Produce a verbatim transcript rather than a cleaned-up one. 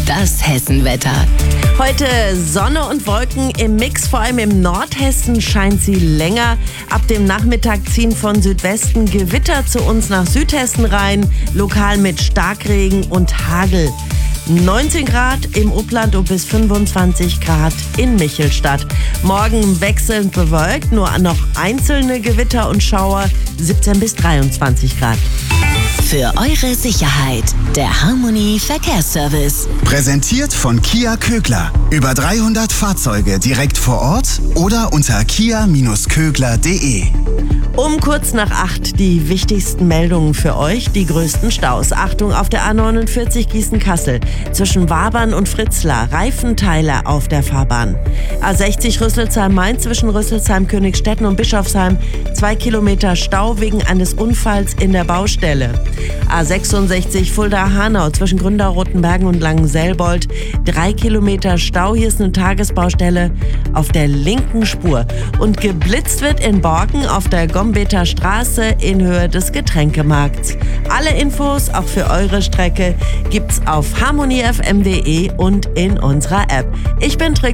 Das Hessenwetter. Heute Sonne und Wolken im Mix, vor allem im Nordhessen scheint sie länger. Ab dem Nachmittag ziehen von Südwesten Gewitter zu uns nach Südhessen rein, lokal mit Starkregen und Hagel. neunzehn Grad im Upland und bis fünfundzwanzig Grad in Michelstadt. Morgen wechselnd bewölkt, nur noch einzelne Gewitter und Schauer, siebzehn bis dreiundzwanzig Grad. Für eure Sicherheit, der Harmony Verkehrsservice. Präsentiert von Kia Kögler. Über dreihundert Fahrzeuge direkt vor Ort oder unter kia Bindestrich kögler punkt de. Um kurz nach acht die wichtigsten Meldungen für euch, die größten Staus. Achtung auf der A neunundvierzig Gießen-Kassel. Zwischen Wabern und Fritzlar, Reifenteile auf der Fahrbahn. A sechzig Rüsselsheim-Main zwischen Rüsselsheim-Königstetten und Bischofsheim. Zwei Kilometer Stau wegen eines Unfalls in der Baustelle. A sechsundsechzig Fulda-Hanau zwischen Gründau-Rotenbergen und Langenselbold. Drei Kilometer Stau, hier ist eine Tagesbaustelle auf der linken Spur. Und geblitzt wird in Borken auf der Gombeter Straße in Höhe des Getränkemarkts. Alle Infos, auch für eure Strecke, gibt's auf harmony f m punkt de und in unserer App. Ich bin Trick.